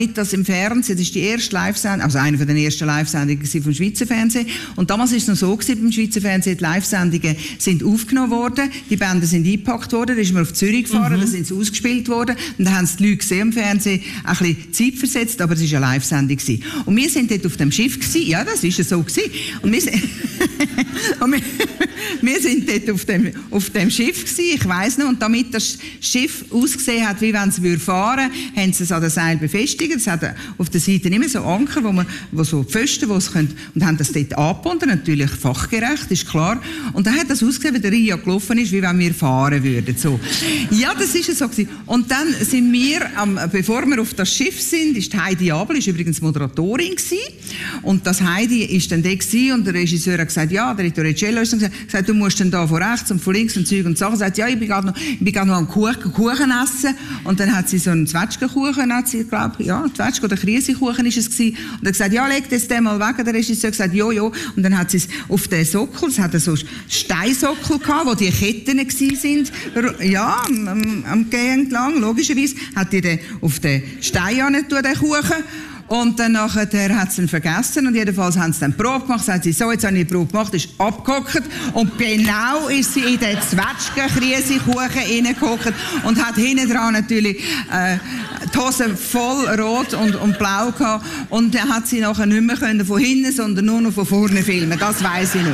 Das im Fernsehen, das ist die erste Live-Sendung, also eine von den ersten Live-Sendungen vom Schweizer Fernsehen. Und damals war es noch so beim Schweizer Fernsehen, die Live-Sendungen sind aufgenommen worden, die Bänder sind eingepackt worden, da ist man auf Zürich gefahren, da sind sie ausgespielt worden und dann haben sie die Leute gesehen im Fernsehen, ein bisschen Zeit versetzt, aber es war eine Live-Sendung gewesen. Und wir sind dort auf dem Schiff gewesen, ja, das ist ja so gewesen. Und wir sind, wir sind dort auf dem Schiff gewesen, ich weiss noch, und damit das Schiff ausgesehen hat, wie wenn es fahren würde, haben sie es an den Seil befestigt. Es hat auf der Seite immer so Anker, wo so Pfosten, wo es können, und haben das dort angebunden, natürlich fachgerecht, ist klar. Und dann hat das ausgesehen, wie der Ria gelaufen ist, wie wenn wir fahren würden. So. Ja, das ist so gewesen. Und dann sind wir, bevor wir auf das Schiff sind, ist Heidi Abel, ist übrigens Moderatorin gewesen. Und das Heidi ist dann da gewesen, und der Regisseur hat gesagt, ja, der Torricello ist dann gesagt, du musst dann da von rechts und von links und Zeug und Sachen. Sagt, ja, ich bin gerade noch am Kuchen essen. Und dann hat sie so einen Zwetschgenkuchen, glaube ich, ja, Zwetschgen oder Kriesekuchen ist es gewesen. Und er hat gesagt, ja, leg das den mal weg. Der Regisseur hat gesagt, jo. Und dann hat sie es auf den Sockel, es hat so Steinsockel gehabt, wo die Ketten gewesen sind, ja, am Gehen entlang, logischerweise, hat die den auf den Stein angetan, den Kuchen. Und dann nachher hat sie ihn vergessen und jedenfalls haben sie dann die Probe gemacht, sagt sie, so, jetzt habe ich die Probe gemacht, ist abgehockt und genau ist sie in den Zwetschgen-Kriesekuchen reingehockt und hat hinten dran natürlich die Hose voll rot und blau gehabt und dann hat sie nachher nicht mehr können von hinten, sondern nur noch von vorne filmen, das weiss ich noch.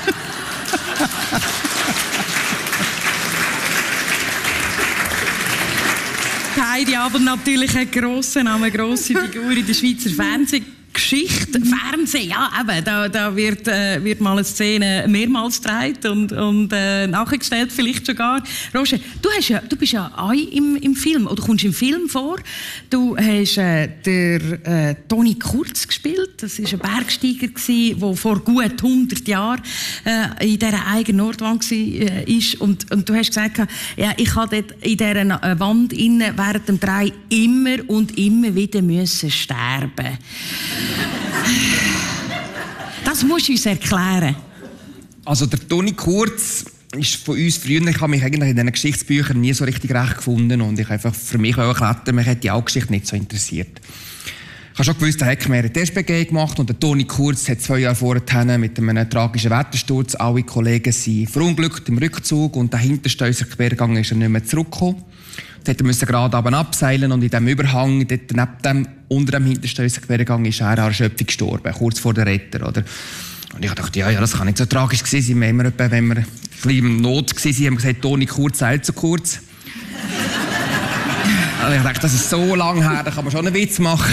Heidi aber natürlich ein grosser Name, eine grosse Figur in der Schweizer Fernsehgeschichte. Fernsehen, ja, eben, da wird mal eine Szene mehrmals gedreht und nachgestellt, vielleicht sogar. Roger, du bist ja auch im Film, oder kommst im Film vor. Du hast Toni Kurz gespielt. Das war ein Bergsteiger, der vor gut 100 Jahren in dieser eigenen Nordwand war. Und du hast gesagt, ja, ich habe dort in dieser Wand innen während dem Dreh immer und immer wieder müssen sterben. Das musst du uns erklären. Also der Toni Kurz ist von uns früher, ich habe mich eigentlich in diesen Geschichtsbüchern nie so richtig recht gefunden und ich einfach für mich auch erklärt, mich hat die Geschichte nicht so interessiert. Ich habe schon gewusst, er hat mehrere SBG gemacht und der Toni Kurz hat 2 Jahre vorher mit einem tragischen Wettersturz alle Kollegen sind verunglückt im Rückzug und der hinterste Quergang ist er nicht mehr zurückgekommen. Dort musste er gerade abseilen und in diesem Überhang, dort neben dem, unter dem hintersten Quergang, ist er an Erschöpfung gestorben, kurz vor der Retter. Oder? Und ich dachte, ja, das kann nicht so tragisch gewesen sein. Wenn wir ein bisschen in Not waren, haben wir gesagt, Toni Kurz, eilt so kurz. Also ich dachte, das ist so lang her, da kann man schon einen Witz machen.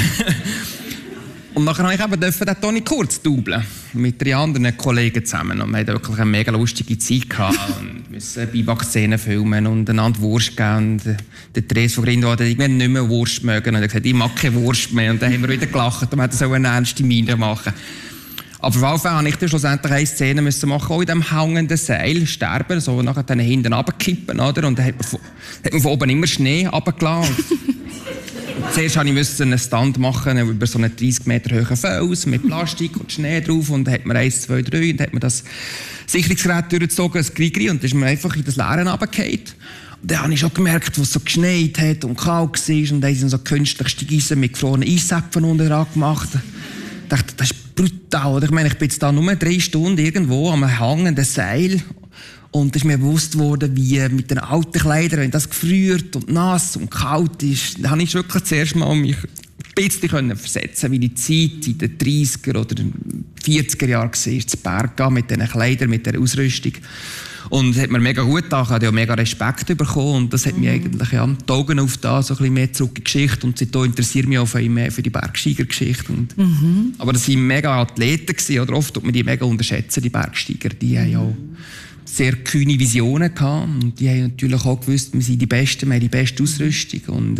Und nachher durfte ich eben den Toni Kurz doublen, mit 3 anderen Kollegen zusammen. Und wir hatten wirklich eine mega lustige Zeit gehabt. Und mussten Biwak-Szenen filmen und einander Wurst geben. Und der Therese von Grindwald hat irgendwann nicht mehr Wurst mögen. Und er hat gesagt, ich mag keine Wurst mehr. Und dann haben wir wieder gelacht und wollten so eine ernste Miene machen. Aber auf jeden Fall musste ich dann schlussendlich eine Szene machen, auch in diesem hängenden Seil sterben, so nachher dann hinten runterkippen, oder? Und dann hat man von oben immer Schnee runtergelassen. Zuerst musste ich einen Stand machen über so einen 30 Meter hohen Fels mit Plastik und Schnee drauf. Und dann hat man 1, 2, 3 und dann hat man das Sicherungsgerät durchgezogen, das Grigri, und dann ist man einfach in das Leere runtergefallen. Und dann habe ich schon gemerkt, wo es so geschneit hat und kalt war. Und dann haben sie so künstlich Steigeisen mit gefrorenen Eisäpfen unten dran gemacht. Ich dachte, das ist brutal. Ich meine, ich bin jetzt da nur 3 Stunden irgendwo am hängenden Seil. Und es ist mir bewusst worden, wie mit den alten Kleidern, wenn das gefriert und nass und kalt ist, da habe ich wirklich zuerst mal mich ein bisschen versetzen, wie die Zeit in den 30er oder 40er Jahren war, zu Berg mit diesen Kleidern, mit dieser Ausrüstung. Und das hat mir mega gut getan, ich habe auch mega Respekt bekommen und das hat mich eigentlich die Augen auf das so ein bisschen mehr zurück in die Geschichte und seitdem interessiert mich auch viel mehr für die Bergsteigergeschichte. Aber das waren mega Athleten gewesen, oder oft tut man die mega unterschätzen, die Bergsteiger, die haben ja auch sehr kühne Visionen gehabt und die haben natürlich auch gewusst, wir sind die Besten, wir haben die beste Ausrüstung und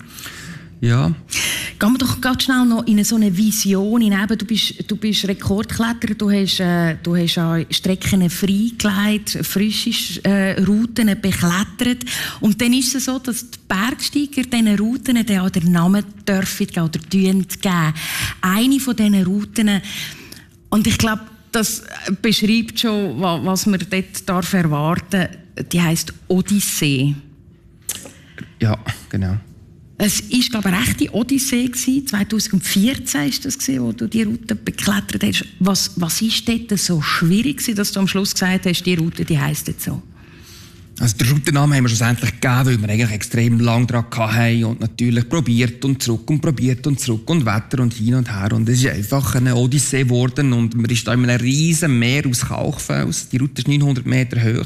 ja. Gehen wir doch ganz schnell noch in so eine Vision hinein. Du bist Rekordkletterer, du hast auch Strecken freigelegt, frische Routen beklettert. Und dann ist es so, dass die Bergsteiger diesen Routen auch den Namen dürfen oder geben. Eine von diesen Routen, und ich glaube, das beschreibt schon, was man dort erwarten darf, die heisst Odyssee. Ja, genau. Es war, glaube ich, eine rechte Odyssee gewesen. 2014 war das, wo du die Route beklettert hast. Was war dort so schwierig gewesen, dass du am Schluss gesagt hast, die Route, die heisst jetzt so? Also den Routennamen haben wir schlussendlich gegeben, weil wir eigentlich extrem lang daran hatten und natürlich probiert und zurück und Wetter und hin und her. Und es ist einfach eine Odyssee geworden und man ist da in einem riesen Meer aus Kalkfels. Die Route ist 900 Meter hoch.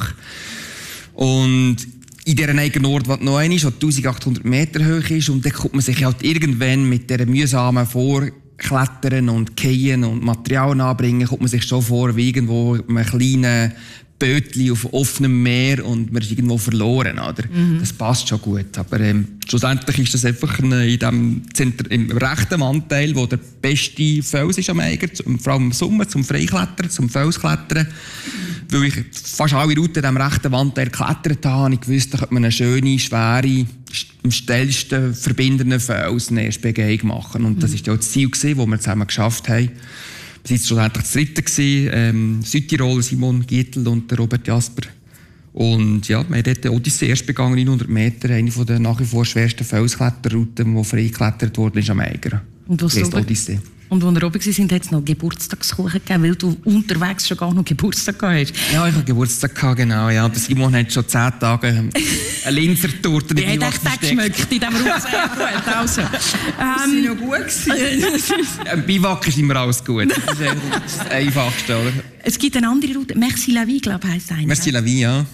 Und in dieser eigenen Ort, die noch einmal ist, die 1800 Meter hoch ist, und dann kommt man sich halt irgendwann mit dieser mühsamen Vorklettern und Gehen und Material anbringen, kommt man sich schon vor wie irgendwo in einem kleinen Bötchen auf offenem Meer und man ist irgendwo verloren, oder? Das passt schon gut. Aber schlussendlich ist das einfach im rechten Wandteil, wo der beste Fels ist am Eiger, vor allem im Sommer, zum Freiklettern, zum Felsklettern. Weil ich fast alle Routen in diesem rechten Wandteil geklettert habe, habe ich gewusst, da könnte man eine schöne, schwere, am schnellsten verbindenden Fels eine erste Begehung machen. Und das war ja das Ziel, das wir zusammen geschafft haben. Wir waren schlussendlich das dritte gewesen, Südtirol, Simon Gietl und der Robert Jasper. Und ja, wir haben dort die Odyssee erst begangen, 900 Meter, eine der nach wie vor schwersten Felskletterrouten, die freigeklettert worden ist am Eiger. Und als wir oben waren, hat es noch Geburtstagskuchen gegeben, weil du unterwegs schon gar noch Geburtstag gehabt hast. Ja, ich hatte Geburtstag gehabt, genau. Ja. Der Simon hat schon 10 Tage eine Linsertorte in die Weihnachten geschmeckt in diesem Raum. Also. Das war noch gut gewesen. Im Biwak ist immer alles gut. Das ist das Einfachste, oder? Es gibt eine andere Route, Merci la Vie, glaube ich, heisst eine. Merci la Vie, ja.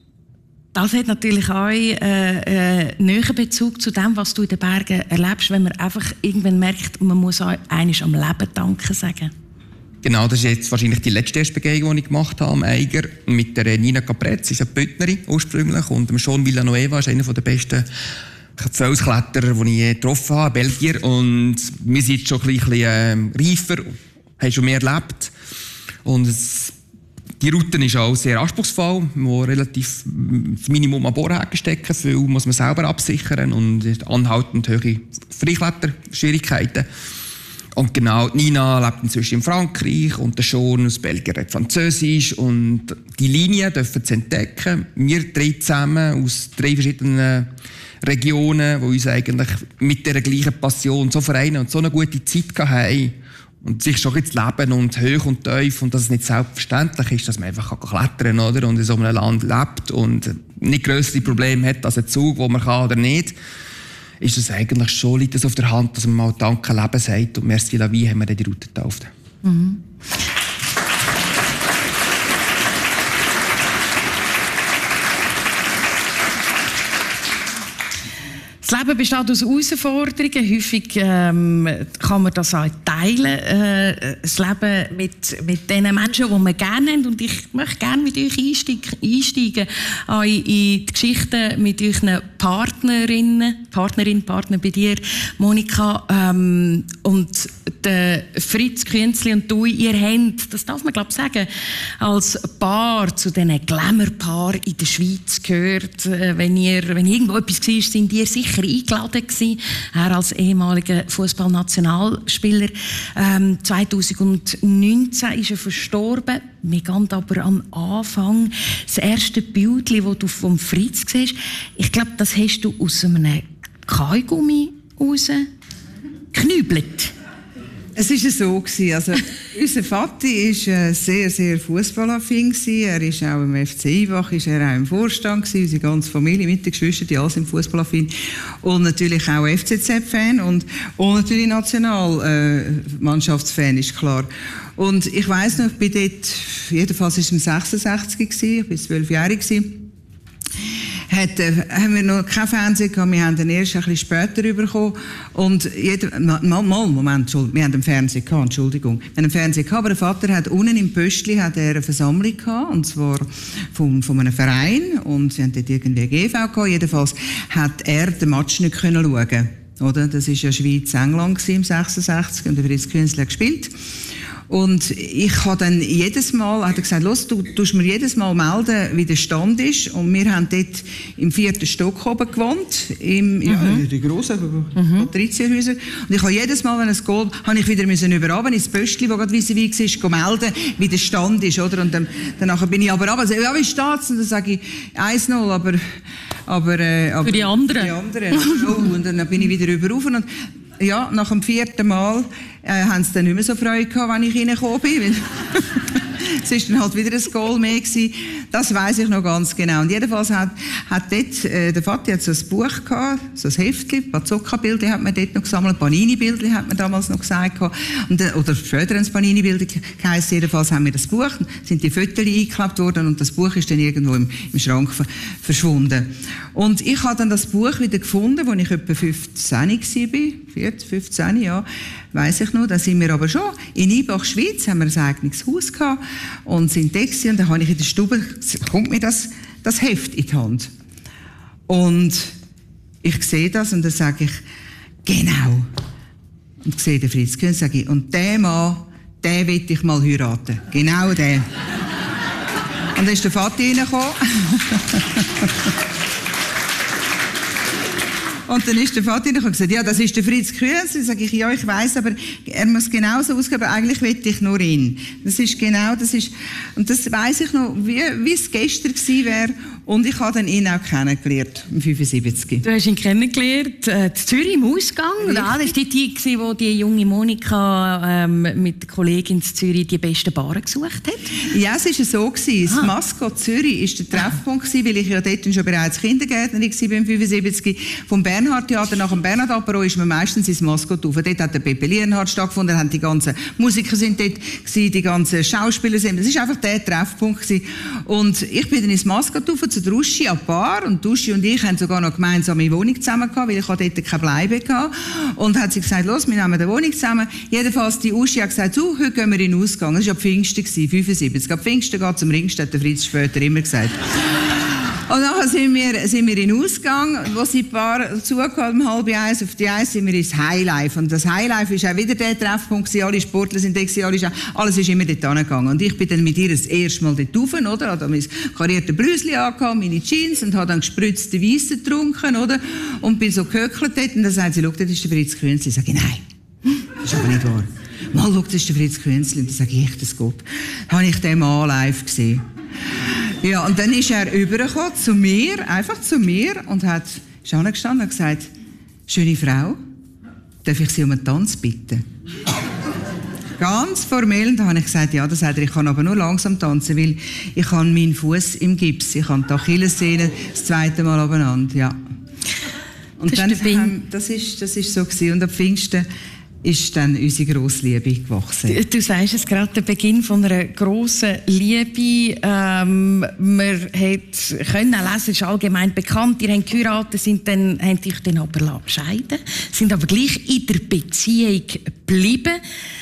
Das hat natürlich auch einen näheren Bezug zu dem, was du in den Bergen erlebst, wenn man einfach irgendwann merkt, man muss auch einmal am Leben danken sagen. Genau, das ist jetzt wahrscheinlich die letzte Erstbegehung, die ich gemacht habe am Eiger, mit der Nina Capretz, sie ist eine Bündnerin ursprünglich, und dem Sean Villanueva ist einer der besten Felskletterer, die ich je getroffen habe, Belgier. Und wir sind jetzt schon ein bisschen reifer, haben schon mehr erlebt. Und die Route ist auch sehr anspruchsvoll, wo relativ das Minimum an Bohrhaken stecken. Viel muss man selber absichern und anhaltend hohe Freikletterschwierigkeiten. Und genau, Nina lebt inzwischen in Frankreich und der Sean aus Belgien redet Französisch. Und die Linien dürfen sie entdecken. Wir 3 zusammen aus 3 verschiedenen Regionen, die uns eigentlich mit dieser gleichen Passion so vereinen und so eine gute Zeit haben. Und sich schon jetzt leben und hoch und tief, und dass es nicht selbstverständlich ist, dass man einfach klettern kann, oder? Und in so einem Land lebt und nicht grössere Probleme hat als ein Zug, wo man kann oder nicht, ist es eigentlich schon, liegt es auf der Hand, dass man mal Danke Leben sagt, und Merci la Vie haben wir dann die Route getauft. Das Leben besteht aus Herausforderungen. Häufig kann man das auch teilen. Das Leben mit den Menschen, die man gerne haben. Und ich möchte gerne mit euch einsteigen in die Geschichten mit euren Partner bei dir, Monika. Und der Fritz Künzli und du, ihr habt, das darf man glaube ich sagen, als Paar zu diesen Glamour-Paaren in der Schweiz gehört. Wenn irgendwo etwas war, sind ihr sicher eingeladen gewesen. Er als ehemaliger Fußballnationalspieler. 2019 ist er verstorben. Wir gehen aber am Anfang. Das erste Bild, das du vom Fritz siehst, ich glaube, das hast du aus einem Kaugummi rausgeknübelt. Es war so gewesen. Also, unser Vati war sehr, sehr fußballaffin. Er ist auch im FC Ivach, ist er auch im Vorstand gewesen. Unsere ganze Familie mit den Geschwistern, die alle sind fußballaffin. Und natürlich auch FCZ-Fan und natürlich Nationalmannschaftsfan, ist klar. Und ich weiss noch, ich bin dort, jedenfalls war es im 66 gewesen, ich war 12-jährig gewesen. Haben wir noch kein Fernsehen gehabt, wir haben den erst ein bisschen später bekommen. Und wir haben einen Fernseher gehabt, Entschuldigung. Wir haben einen Fernseher gehabt, aber der Vater hat unten im Pöstli eine Versammlung gehabt, und zwar von einem Verein, und sie haben dort irgendwie eine GV gehabt. Jedenfalls hat er den Match nicht schauen können. Oder? Das war ja Schweiz-England im 66 und der Fritz Künzli hat gespielt. Und ich habe dann jedes Mal, hat er gesagt, los, du tust mir jedes Mal melden, wie der Stand ist. Und wir haben dort im 4. Stock oben gewohnt, die grossen Patrizierhäuser. Und ich habe jedes Mal, wenn es geht, habe ich wieder überraben ins Pöstli, wo gerade vis-à-vis war, melden, wie der Stand ist, oder? Und danach bin ich aber runter, ja, wie steht's? Und dann sage ich 1-0, aber Aber für die anderen? Für die anderen. Oh, und dann bin ich wieder rüberrauf. Und ja, nach dem 4. Mal haben sie dann nicht mehr so Freude gehabt, wenn ich reingekommen bin. Es war dann halt wieder ein Goal mehr gewesen. Das weiss ich noch ganz genau. Und jedenfalls hat dort, der Vati hat so ein Buch gehabt, so ein Heftchen, Bazooka-Bilder hat man dort noch gesammelt, Panini-Bilder hat man damals noch gesagt gehabt. Oder später ein Panini-Bilder geheißen. Jedenfalls haben wir das Buch, sind die Fotos eingeklebt worden und das Buch ist dann irgendwo im Schrank verschwunden. Und ich habe dann das Buch wieder gefunden, als ich etwa 15 war, 15, ja, weiss ich noch. Da sind wir aber schon in Ibach, Schweiz, haben wir ein eigenes Haus gehabt und sind da gewesen, und dann habe ich in der Stube, kommt mir das Heft in die Hand. Und ich sehe das und dann sage ich, genau. Und ich sehe den Fritz Kühn, sage ich, und der Mann, den will ich mal heiraten. Genau den. Und dann ist der Vati reingekommen. Und dann ist der Vater und gesagt, ja, das ist der Fritz Kühns. Dann sage ich, ja, ich weiss, aber er muss genauso ausgeben, aber eigentlich will ich nur ihn. Und das weiss ich noch, wie es gestern gewesen wäre. Und ich habe dann ihn auch kennengelernt, im 75. Du hast ihn kennengelernt, in Zürich im Ausgang. Ja, das war die, wo die junge Monika mit der Kollegin in Zürich die besten Baren gesucht hat? Ja, es war so gewesen. Das Maskott Zürich war der Treffpunkt gewesen, weil ich ja dort schon bereits Kindergärtnerin war, beim 75. Vom Bernhard-Theater nach dem Bernhard-Apero ist man meistens ins Maskott rauf. Dort hat der Pepe Lienhardt stattgefunden, haben die ganzen Musiker sind dort gewesen, die ganzen Schauspieler sind. Das war einfach der Treffpunkt gewesen. Und ich bin dann ins Maskott rauf, zu der Uschi an Bar, und Uschi und ich haben sogar noch gemeinsame Wohnung zusammen gehabt, weil ich dort keine Bleibe hatte. Und hat sie gesagt, los, wir nehmen eine Wohnung zusammen. Jedenfalls, die Uschi hat gesagt, so, heute gehen wir in den Ausgang. Das war ab Pfingsten, 75. Ab Pfingsten geht zum Ringstedt, der Fritz später immer gesagt. Und nachher sind wir in den Ausgang, wo sie ein paar zugehört, um 12:30 auf die 1 sind wir ins Highlife. Und das Highlife ist auch wieder der Treffpunkt gewesen. Alle Sportler sind da, alles ist immer dort angegangen. Und ich bin dann mit ihr das erste Mal dort rauf, oder? Habe mein kariertes Blüsli angehabt, meine Jeans, und habe dann gespritzte Weisse getrunken, oder? Und bin so gehöckelt dort, und dann sagt sie, schau, das ist der Fritz Kühns. Ich sage, nein, das ist aber nicht wahr. Mal, schau, das ist der Fritz Kühns. Und dann sage ich, echt, das geht. Dann habe ich den Mann live gesehen. Ja, und dann ist er rübergekommen zu mir, und ist angestanden und gesagt, schöne Frau, darf ich Sie um einen Tanz bitten? Ganz formell, und da habe ich gesagt, ja, das sagt er, ich kann aber nur langsam tanzen, weil ich habe meinen Fuß im Gips, ich habe die Achillessehne das 2. Mal abeinander, ja. Und das ist so gewesen, und ab Pfingsten ist dann unsere grosse Liebe gewachsen. Du sagst es gerade, der Beginn von einer grossen Liebe. Man hat können lesen, es ist allgemein bekannt, ihr habt geheiratet, habt euch dann aber scheiden, sind aber gleich in der Beziehung geblieben.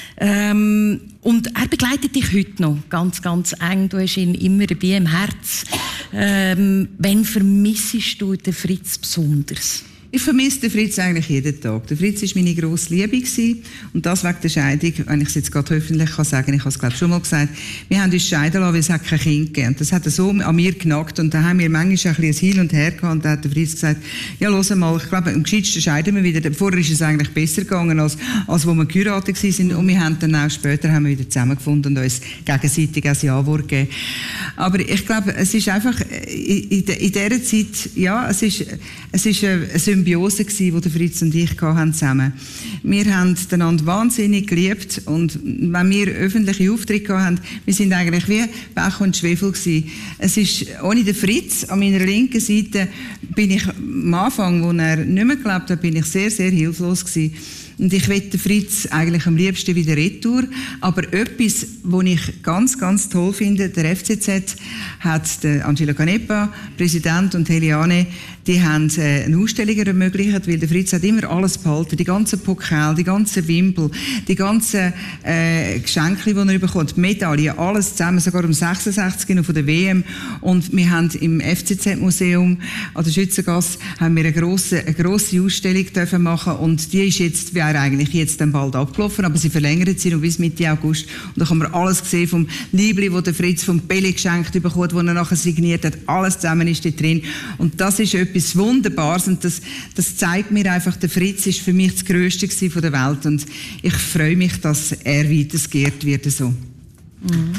Und er begleitet dich heute noch ganz, ganz eng. Du hast ihn immer dabei im Herz. Wann vermissest du den Fritz besonders? Ich vermisse den Fritz eigentlich jeden Tag. Der Fritz war meine grosse Liebe gewesen. Und das wegen der Scheidung, wenn ich es jetzt gerade öffentlich kann sagen, ich habe es glaube schon mal gesagt, wir haben uns scheiden lassen, weil es kein Kind gegeben. Und das hat so an mir genagt. Und da haben wir manchmal ein Hin und Her gehabt. Und da hat der Fritz gesagt, ja, hör mal, ich glaube, am gescheitsten scheiden wir wieder. Vorher ist es eigentlich besser gegangen, als wo wir geheiratet waren. Und wir haben dann auch später haben wir wieder zusammengefunden und uns gegenseitig ein Ja-Wort gegeben. Aber ich glaube, es ist einfach, in dieser Zeit, ja, es ist eine Symbiose gsi, die der Fritz und ich hatten zusammen. Wir haben einander wahnsinnig geliebt, und wenn wir öffentliche Aufträge hatten, wir sind eigentlich wie Pech und Schwefel gsi. Es ist, ohne den Fritz an meiner linken Seite bin ich am Anfang, wo er nicht mehr gelebt hat, bin ich sehr, sehr hilflos gsi. Und ich möchte Fritz eigentlich am liebsten wieder retour. Aber etwas, was ich ganz, ganz toll finde, der FCZ hat der Angelo Canepa, Präsident, und Heliane, die haben eine Ausstellung ermöglicht, weil der Fritz hat immer alles behalten. Die ganzen Pokal, die ganzen Wimpel, die ganzen Geschenke, die er bekommt, Medaillen, alles zusammen, sogar um 66 noch von der WM. Und wir haben im FCZ-Museum an der Schützengasse haben wir eine grosse Ausstellung dürfen machen, und die ist jetzt, wäre eigentlich jetzt dann bald abgelaufen, aber sie verlängert sie noch bis Mitte August. Und da kann man alles sehen vom Liebli, das der Fritz vom Pelle geschenkt bekommt, das er nachher signiert hat. Alles zusammen ist da drin. Und das ist etwas Wunderbares, und das zeigt mir einfach, der Fritz ist für mich das Grösste von der Welt, und ich freue mich, dass er weitergeehrt wird so. Mhm.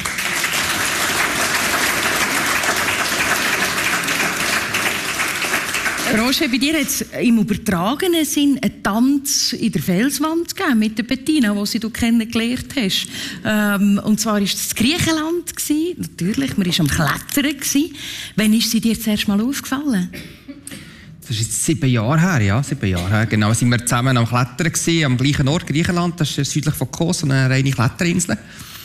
Roger, bei dir hat es im übertragenen Sinn einen Tanz in der Felswand gegeben mit der Bettina, die du kennengelernt hast. Und zwar war das Griechenland. Natürlich, man war am Klettern. Wann ist sie dir zuerst mal aufgefallen? Das ist jetzt 7 Jahre her, ja, 7 Jahre her. Genau, sind wir zusammen am Klettern gewesen, am gleichen Ort, Griechenland. Das ist südlich von Kos, eine reine Kletterinsel.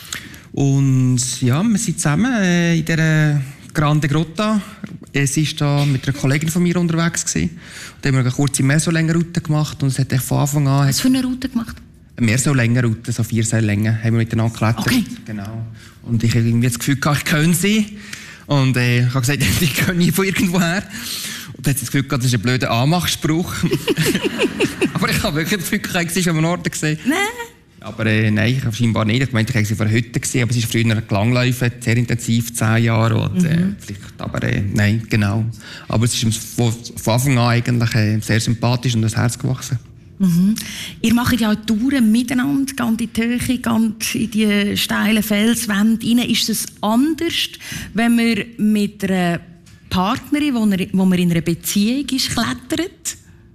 Und ja, wir sind zusammen in dieser Grande Grotta. Sie war da mit einer Kollegin von mir unterwegs gewesen. Und da haben wir eine kurze Meersäulenroute gemacht und es hat von Anfang an... Was für eine Route gemacht? Eine Meersäulenroute, so 4 Seillängen, haben wir miteinander geklettert. Okay. Genau. Und ich habe irgendwie das Gefühl gehabt, ich kenne sie. Und ich habe gesagt, ich kenne nie von irgendwoher. Und dann hat sie das Gefühl gehabt, das ist ein blöder Anmachspruch. Aber ich habe wirklich das Gefühl gehabt, sie ist am Norden gesehen. Nein. Aber nein, ich habe scheinbar nicht. Ich meinte, ich habe sie vor heute gesehen, aber sie ist früher gelangläufen, sehr intensiv, 10 Jahre. Und, vielleicht, aber nein, genau. Aber es ist von Anfang an eigentlich sehr sympathisch und ans Herz gewachsen. Mhm. Ihr macht ja auch Touren miteinander, geht in die Höhe, geht in die steilen Felswände rein. Ist es anders, wenn man mit einer Partnerin, wo man in einer Beziehung ist, klettert?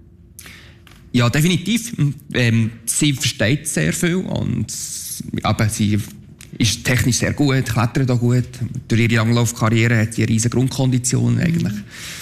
Ja, definitiv. Sie versteht sehr viel und aber sie ist technisch sehr gut, klettert auch gut. Durch ihre Langlaufkarriere hat sie eine riesige Grundkondition eigentlich.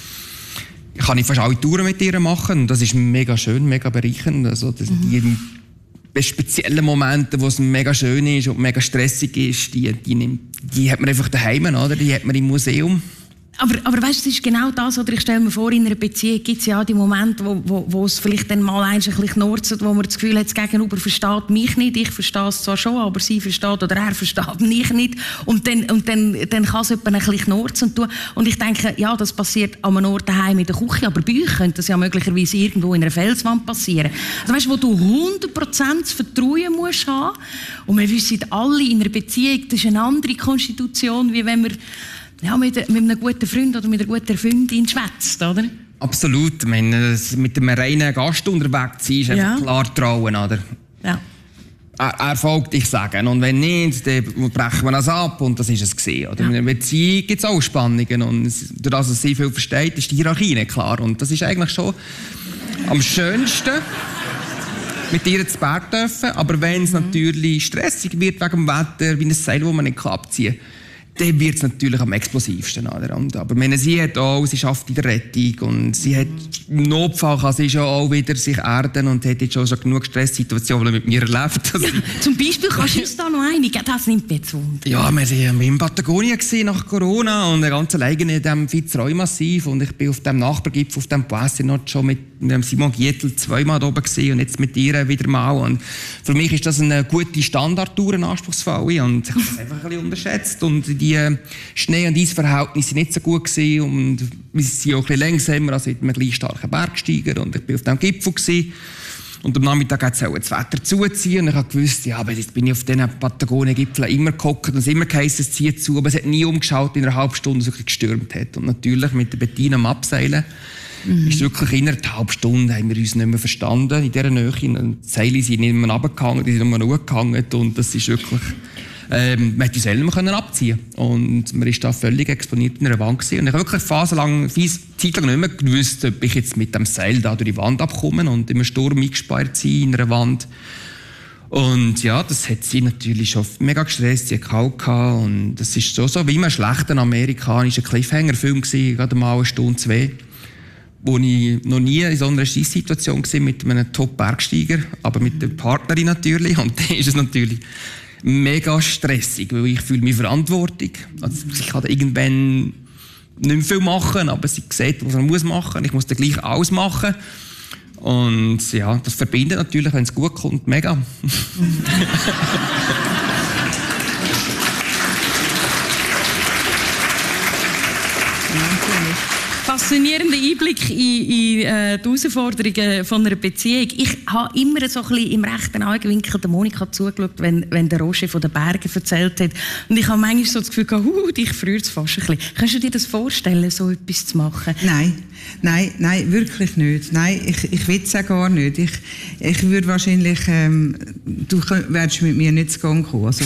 Ich kann fast alle Touren mit ihr machen und das ist mega schön, mega bereichernd. Also die speziellen Momente, wo es mega schön ist und mega stressig ist, die hat man einfach daheim, oder? Die hat man im Museum. Aber weißt du, das ist genau das, oder ich stelle mir vor, in einer Beziehung gibt es ja die Momente, wo es vielleicht dann mal ein bisschen knurzt, wo man das Gefühl hat, das Gegenüber versteht mich nicht, ich verstehe es zwar schon, aber sie versteht oder er versteht mich nicht und dann kann es jemand ein bisschen knurzen und ich denke, ja, das passiert an einem Ort daheim in der Küche, aber bei euch könnte das ja möglicherweise irgendwo in einer Felswand passieren. Also weißt du, wo du 100% das Vertrauen musst haben und wir wissen alle, in einer Beziehung, das ist eine andere Konstitution, wie wenn wir mit einem guten Freund oder mit einer guten Freundin schwätzt, oder? Absolut. Ich meine, mit einem reinen Gast unterwegs sein, ist einfach klar trauen, oder? Ja. Er folgt, ich sage. Und wenn nicht, dann brechen wir das ab und das ist es gewesen, oder? In einer Beziehung gibt es auch Spannungen und durch das, dass sie viel versteht, ist die Hierarchie nicht klar. Und das ist eigentlich schon am schönsten, mit ihr zu Berg dürfen. Aber wenn es natürlich stressig wird wegen dem Wetter, wie ein Seil, das man nicht abziehen kann, dann wird es natürlich am explosivsten. Oder? Aber meine, sie schafft in der Rettung und sie hat im Notfall kann sie schon auch wieder sich erden und hat jetzt schon genug Stresssituationen mit mir erlebt. Zum Beispiel kannst du uns da noch einigen, das nimmt mir zu Wunder. Ja, wir waren in Patagonien nach Corona und ganz alleine in diesem Fitzroy-Massiv und ich bin auf dem Nachbargipfel, auf dem Poisson schon mit Simon Gietl 2-mal oben gewesen und jetzt mit ihr wieder mal. Und für mich ist das eine gute Standardtour, eine anspruchsvolle und ich habe das einfach ein bisschen unterschätzt und die Schnee- und Eisverhältnisse waren nicht so gut gewesen und wir sind auch ein bisschen langsamer als mit einem gleich starken Bergsteiger und ich bin auf dem Gipfel gewesen. Und am Nachmittag hat es auch das Wetter zuziehen und ich habe gewusst, ja, aber jetzt bin ich auf diesen Patagonien-Gipfeln immer gehockt und es immer geheißen, es zieht zu, aber es hat nie umgeschaut in einer halben Stunde, so gestürmt hat. Und natürlich mit der Bettina am Abseilen ist wirklich innerhalb einer halben Stunde haben wir uns nicht mehr verstanden in dieser Nähe. Die Seile sind nicht mehr runtergehangen, die sind nur noch hochgehangen und das ist wirklich... man konnte uns selber abziehen und man war da völlig exponiert in einer Wand gewesen. Und ich habe wirklich phasenlang, Zeit lang nicht mehr gewusst, ob ich jetzt mit dem Seil da durch die Wand abkomme und im Sturm eingesperrt sein in einer Wand. Und ja, das hat sie natürlich schon mega gestresst, sie hat kalt gehabt und das ist so wie ein schlechter amerikanischer Cliffhanger-Film gewesen, gerade mal 1 Stunde, 2, wo ich noch nie in so einer Scheisssituation war mit einem Top-Bergsteiger, aber mit der Partnerin natürlich und dann ist es natürlich mega stressig, weil ich fühle mich verantwortlich. Also ich kann irgendwann nicht mehr viel machen, aber sie sieht, was man machen muss. Ich muss dann gleich alles machen. Und ja, das verbindet natürlich, wenn es gut kommt, mega. Faszinierender Einblick in die Herausforderungen von einer Beziehung. Ich habe immer so ein bisschen im rechten Augenwinkel der Monika zugeschaut, wenn der Roger von den Bergen erzählt hat. Und ich habe manchmal so das Gefühl gehabt, dich friert es fast ein bisschen. Kannst du dir das vorstellen, so etwas zu machen? Nein, wirklich nicht. Nein, ich will es auch gar nicht. Ich würde wahrscheinlich, du wärst mit mir nicht zu Gang kommen. Also.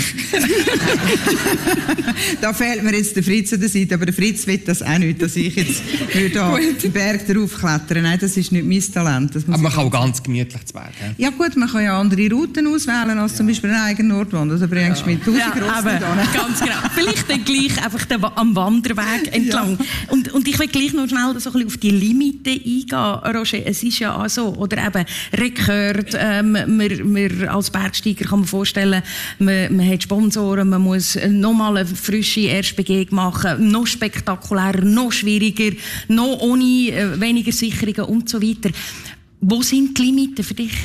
Da fehlt mir jetzt der Fritz an der Seite, aber der Fritz will das auch nicht, dass ich jetzt würde aufstehen, den Berg darauf klettern. Nein, das ist nicht mein Talent. Aber man kann auch ganz gemütlich zu Berg. Ja gut, man kann ja andere Routen auswählen als zum Beispiel eine eigene Nordwand. Also bringst du mit 1000 Rosten hin. Ganz genau. Vielleicht dann gleich einfach am Wanderweg entlang. Ja. Und ich will gleich noch schnell so ein bisschen auf die Limite eingehen, Roger. Es ist ja auch so, oder eben Rekord, man als Bergsteiger kann man vorstellen, man hat Sponsoren, man muss nochmal eine frische Erstbegehung machen, noch spektakulärer, noch schwieriger, noch ohne weniger Sicherungen und so weiter. Wo sind die Limiten für dich?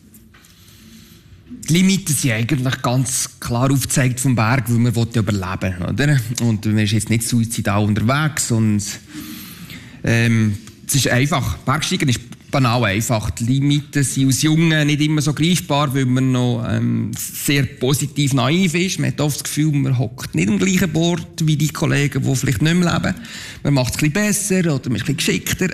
Die Limiten sind eigentlich ganz klar aufgezeigt vom Berg, weil man überleben will, oder? Und man ist jetzt nicht suizidal unterwegs und es ist einfach. Bergsteigen ist banal einfach. Die Limiten sind als Jungen nicht immer so greifbar, weil man noch sehr positiv naiv ist. Man hat oft das Gefühl, man hockt nicht am gleichen Bord wie die Kollegen, die vielleicht nicht mehr leben. Man macht es ein bisschen besser oder man ist ein bisschen geschickter.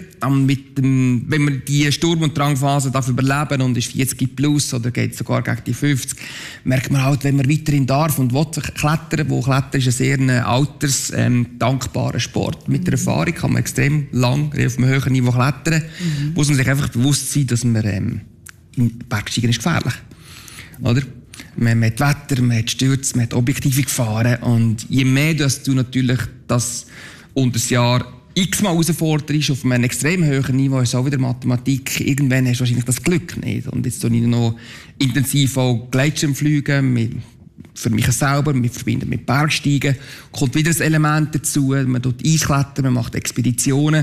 Wenn man die Sturm- und Drangphase überleben und ist 40 plus oder geht sogar gegen die 50, merkt man halt, wenn man weiterhin darf und will klettern, wo Klettern ist ein sehr altersdankbarer Sport. Mit der Erfahrung kann man extrem lang auf einem höheren Niveau klettern. Muss man sich einfach bewusst sein, dass man Bergsteigen ist gefährlich. Oder? Man hat Wetter, man hat Stürze, man hat objektive Gefahren. Und je mehr dass du natürlich das unter das Jahr x-mal herausforderst auf einem extrem hohen Niveau, ist auch wieder Mathematik. Irgendwann hast du wahrscheinlich das Glück nicht. Und jetzt tue ich noch intensiv auch Gleitschirmfliegen. Für mich selber, wir verbinden mit Bergsteigen. Kommt wieder ein Element dazu. Man tut Eisklettern, man macht Expeditionen.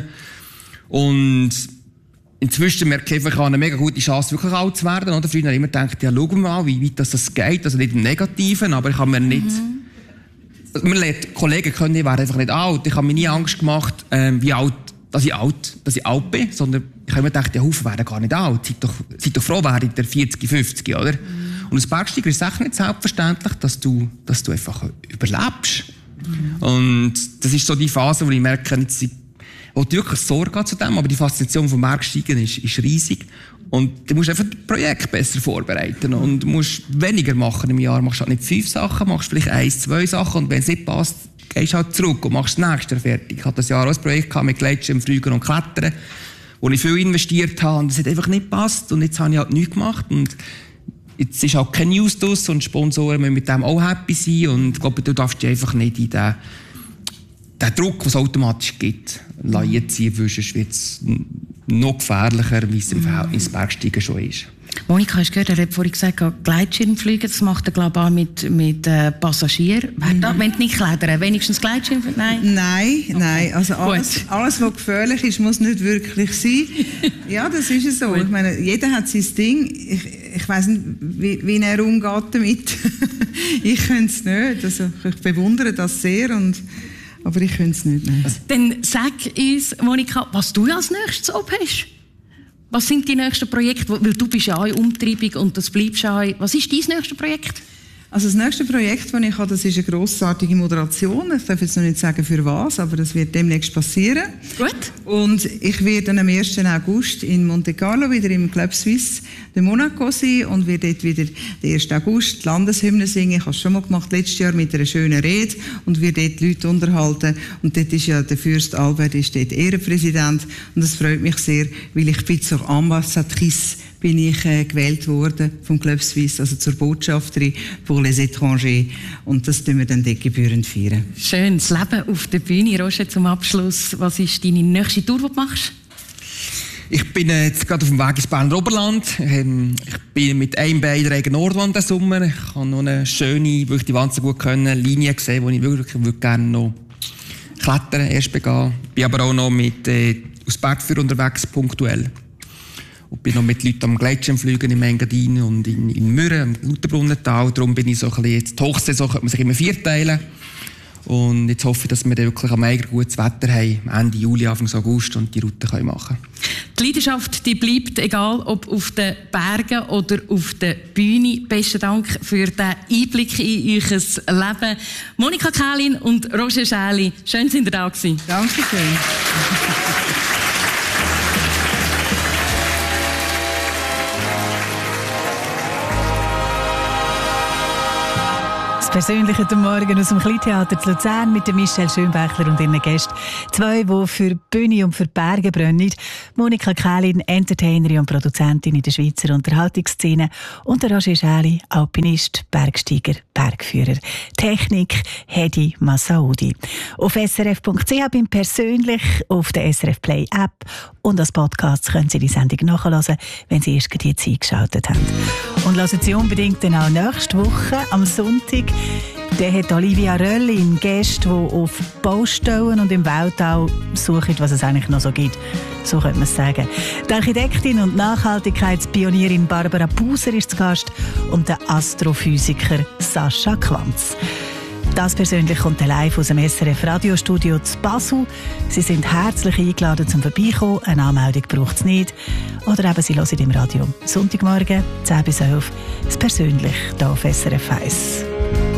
Und inzwischen merke ich einfach, ich habe eine mega gute Chance, wirklich alt zu werden. Oder? Früher habe ich immer gedacht, ja, schau mal, wie weit das geht. Also nicht im Negativen, aber ich habe mir nicht... Man lernt, Kollegen können, ich werde einfach nicht alt. Ich habe mir nie Angst gemacht, dass ich alt bin. Sondern ich habe mir gedacht, ja, Haufen werden gar nicht alt. Seid doch froh, werdet ihr 40, 50, oder? Und als Bergsteiger ist es echt nicht selbstverständlich, dass du einfach überlebst. Und das ist so die Phase, wo ich merke, wo du wirklich Sorge zu dem, aber die Faszination vom Bergsteigen ist riesig. Und du musst einfach das Projekt besser vorbereiten und du musst weniger machen im Jahr. Machst halt nicht 5 Sachen, machst vielleicht 1, 2 Sachen und wenn es nicht passt, gehst du halt zurück und machst das nächste fertig. Ich hatte das Jahr auch ein Projekt mit Gleitschirm, Fliegen und Klettern, wo ich viel investiert habe und es hat einfach nicht gepasst und jetzt habe ich halt nichts gemacht und jetzt ist auch keine News draus und Sponsoren müssen mit dem auch happy sein und ich glaube, du darfst dich einfach nicht in den Druck, den es automatisch gibt, ziehen, weil sonst wird es noch gefährlicher, wie es im Verhältnis Bergsteigen schon ist. Monika, hast du gehört, er hat vorhin gesagt, Gleitschirmfliegen, das macht er, glaube ich, auch mit Passagieren. Wenn du nicht klettern, wenigstens Gleitschirm? Nein. Also alles, was gefährlich ist, muss nicht wirklich sein. Ja, das ist es so. Ich meine, jeder hat sein Ding. Ich weiss nicht, wie er umgeht damit. Ich könnte es nicht. Also, ich bewundere das sehr aber ich könnte es nicht. Dann sag uns, Monika, was du als nächstes hast. Was sind die nächsten Projekte? Weil du bist ja auch in Umtreibung und das bleibst ja auch. Was ist dein nächstes Projekt? Also das nächste Projekt, das ich habe, das ist eine grossartige Moderation. Ich darf jetzt noch nicht sagen, für was, aber das wird demnächst passieren. Gut. Und ich werde am 1. August in Monte Carlo wieder im Club Suisse de Monaco sein und werde dort wieder den 1. August die Landeshymne singen. Ich habe es schon mal gemacht, letztes Jahr mit einer schönen Rede und werde dort die Leute unterhalten. Und dort ist ja der Fürst Albert ist dort Ehrenpräsident und das freut mich sehr, weil ich bin zur Ambassadrice bin ich gewählt worden vom Club Suisse, also zur Botschafterin pour les étrangers. Und das tun wir dann dort gebührend feiern. Schön, das Leben auf der Bühne. Roger, zum Abschluss, was ist deine nächste Tour, die du machst? Ich bin jetzt gerade auf dem Weg ins Berner Oberland. Ich bin mit einem Bein in der eigenen Nordwand diesen Sommer. Ich habe noch eine schöne, wirklich die Wand so gut können, Linie gesehen, wo ich wirklich gerne noch klettern, erst begehen. Ich bin aber auch noch aus Bergführer unterwegs, punktuell. Ich bin noch mit Leuten am Gleitschirmfliegen im Engadin und in Mürren, im Lauterbrunnental. Darum bin ich so ein bisschen, jetzt die Hochsaison könnte man sich immer vierteilen. Und jetzt hoffe ich, dass wir wirklich am Eiger gutes Wetter haben, Ende Juli, Anfang August und die Route machen können. Die Leidenschaft, die bleibt, egal ob auf den Bergen oder auf der Bühne. Besten Dank für den Einblick in euer Leben. Monika Kählin und Roger Schäli, schön, sind ihr da gewesen. Dankeschön. Das Persönliche heute Morgen aus dem Kleintheater zu Luzern mit Michelle Schönbächler und ihren Gästen. Zwei, die für die Bühne und für die Berge brennen. Monika Kählin, Entertainerin und Produzentin in der Schweizer Unterhaltungsszene. Und der Roger Schäli, Alpinist, Bergsteiger, Bergführer. Technik, Hedi Massaoudi. Auf srf.ch bin persönlich, auf der SRF Play App und als Podcast können Sie die Sendung nachhören, wenn Sie erst jetzt eingeschaltet haben. Und hören Sie unbedingt dann auch nächste Woche am Sonntag. Der hat Olivia Röllin Gäste, die auf Baustellen und im Weltall suchen, was es eigentlich noch so gibt. So könnte man es sagen. Die Architektin und Nachhaltigkeitspionierin Barbara Buser ist zu Gast und der Astrophysiker Sascha Quanz. Das persönlich kommt live aus dem SRF Radiostudio zu Basel. Sie sind herzlich eingeladen zum Vorbeikommen. Eine Anmeldung braucht es nicht. Oder eben, Sie hören im Radio. Sonntagmorgen, 10 bis 11, das persönlich hier auf SRF 1.